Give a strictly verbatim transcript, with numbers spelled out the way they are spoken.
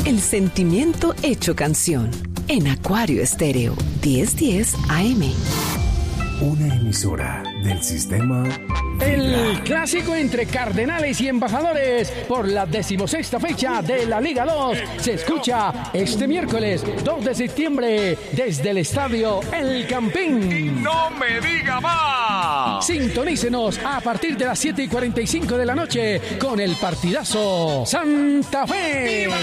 El sentimiento hecho canción. En Acuario Estéreo, diez diez A M. Una emisora del sistema... El clásico entre Cardenales y Embajadores por la decimosexta fecha de la Liga dos se escucha este miércoles dos de septiembre desde el estadio El Campín. ¡Y no me diga más! Sintonícenos a partir de las siete y cuarenta y cinco de la noche con el partidazo Santa Fe. ¡Viva!